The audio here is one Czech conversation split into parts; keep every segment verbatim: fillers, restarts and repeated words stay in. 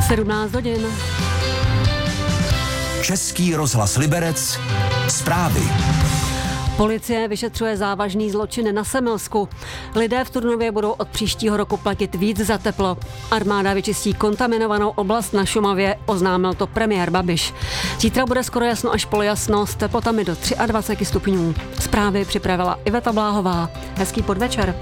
sedmnáct hodin. Český rozhlas Liberec. Zprávy. Policie vyšetřuje závažný zločin na Semilsku. Lidé v Turnově budou od příštího roku platit víc za teplo. Armáda vyčistí kontaminovanou oblast na Šumavě, oznámil to premiér Babiš. Zítra bude skoro jasno až polojasno s teplotami do dvacet tři stupňů. Zprávy připravila Iveta Bláhová. Hezký podvečer.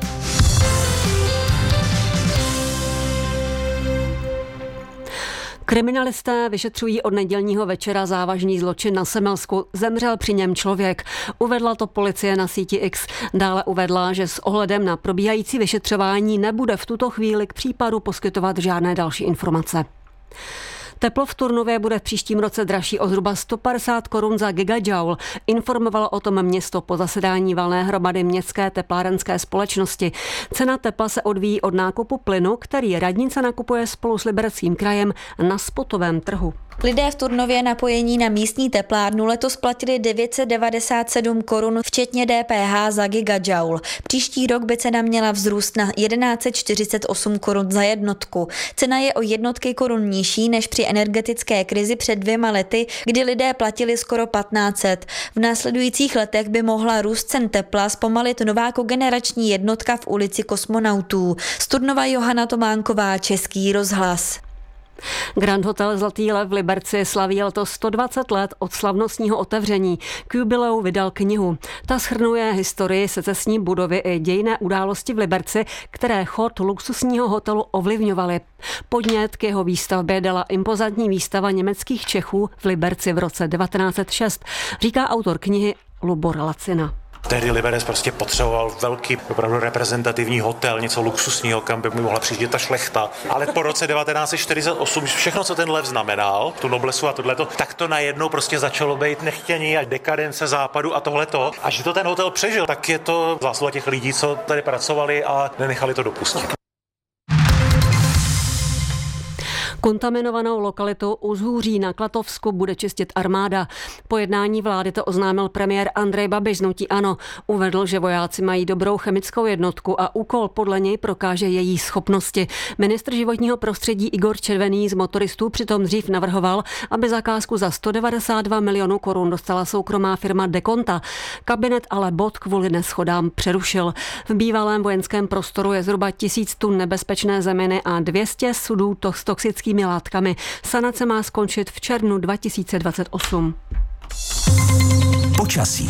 Kriminalisté vyšetřují od nedělního večera závažný zločin na Semilsku. Zemřel při něm člověk. Uvedla to policie na síti X. Dále uvedla, že s ohledem na probíhající vyšetřování nebude v tuto chvíli k případu poskytovat žádné další informace. Teplo v Turnově bude v příštím roce dražší o zhruba sto padesát korun za gigajoule. Informovalo o tom město po zasedání valné hromady městské teplárenské společnosti. Cena tepla se odvíjí od nákupu plynu, který radnice nakupuje spolu s Libereckým krajem na spotovém trhu. Lidé v Turnově napojení na místní teplárnu letos platili devět set devadesát sedm korun včetně D P H za gigajoule. Příští rok by cena měla vzrůst na tisíc sto čtyřicet osm korun za jednotku. Cena je o jednotky korun nižší než při energetické krizi před dvěma lety, kdy lidé platili skoro patnáct set. V následujících letech by mohla růst cen tepla zpomalit nová kogenerační jednotka v ulici Kosmonautů. Z Turnova Johana Tománková, Český rozhlas. Grand Hotel Zlatý lev v Liberci slaví letos sto dvacet let od slavnostního otevření. K jubileu vydal knihu. Ta shrnuje historii secesní budovy i dějinné události v Liberci, které chod luxusního hotelu ovlivňovaly. Podnět k jeho výstavbě dala impozantní výstava německých Čechů v Liberci v roce devatenáct set šest, říká autor knihy Lubor Lacina. Tehdy Liberec prostě potřeboval velký, opravdu reprezentativní hotel, něco luxusního, kam by mohla přijíždět ta šlechta. Ale po roce devatenáct set čtyřicet osm všechno, co ten lev znamenal, tu noblesu a tohleto, tak to najednou prostě začalo být nechtění a dekadence západu a tohleto. A že to ten hotel přežil, tak je to zásluha těch lidí, co tady pracovali a nenechali to dopustit. Kontaminovanou lokalitu Uzhůří na Klatovsku bude čistit armáda. Po jednání vlády to oznámil premiér Andrej Babiš z hnutí ANO. Uvedl, že vojáci mají dobrou chemickou jednotku a úkol podle něj prokáže její schopnosti. Ministr životního prostředí Igor Červený z motoristů přitom dřív navrhoval, aby zakázku za sto devadesát dva milionů korun dostala soukromá firma Dekonta. Kabinet ale bod kvůli neschodám přerušil. V bývalém vojenském prostoru je zhruba tisíc tun nebezpečné zeminy a dvě stě sudů s toxickými látkami. Sanace má skončit v červnu dva tisíce dvacet osm. Počasí.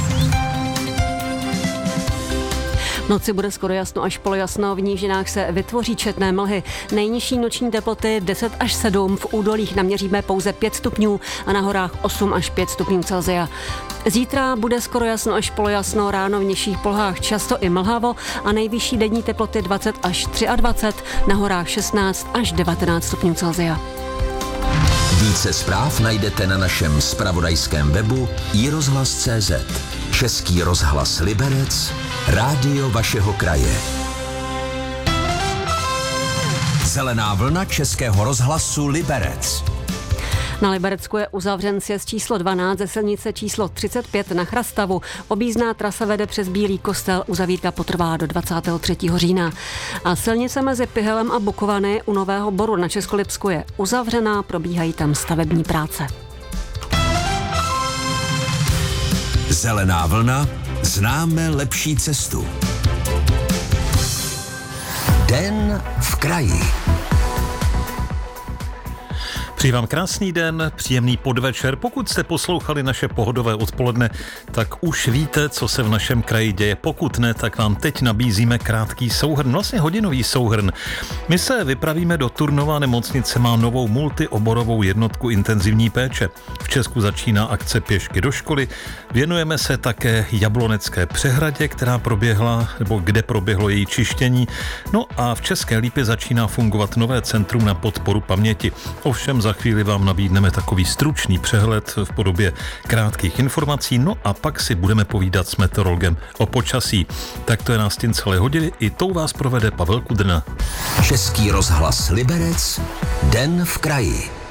V noci bude skoro jasno až polojasno, v nížinách se vytvoří četné mlhy. Nejnižší noční teploty deset až sedm, v údolích naměříme pouze pět stupňů a na horách osm až pět stupňů Celsia. Zítra bude skoro jasno až polojasno, ráno v nižších polohách často i mlhavo a nejvyšší denní teploty dvacet až dvacet tři, na horách šestnáct až devatenáct stupňů Celsia. Více zpráv najdete na našem zpravodajském webu i rozhlas tečka cé zet. Český rozhlas Liberec, rádio vašeho kraje. Zelená vlna Českého rozhlasu Liberec. Na Liberecku je uzavřen sjezd číslo dvanáct ze silnice číslo třicet pět na Chrastavu. Objízdná trasa vede přes Bílý Kostel, uzavírka potrvá do dvacátého třetího října. A silnice mezi Pyhelem a Bukovany u Nového Boru na Českolipsku je uzavřená, probíhají tam stavební práce. Zelená vlna, známe lepší cestu. Den v kraji. Přeji vám krásný den, příjemný podvečer. Pokud jste poslouchali naše pohodové odpoledne, tak už víte, co se v našem kraji děje. Pokud ne, tak vám teď nabízíme krátký souhrn, vlastně hodinový souhrn. My se vypravíme do Turnova, nemocnice má novou multioborovou jednotku intenzivní péče. V Česku začíná akce Pěšky do školy. Věnujeme se také Jablonecké přehradě, která proběhla, nebo kde proběhlo její čištění. No a v České Lípě začíná fungovat nové centrum na podporu paměti. Ovšem za chvíli vám nabídneme takový stručný přehled v podobě krátkých informací, no a pak si budeme povídat s meteorologem o počasí. Tak to je nástin celé hodiny, i tou vás provede Pavel Kudrna. Český rozhlas Liberec, den v kraji.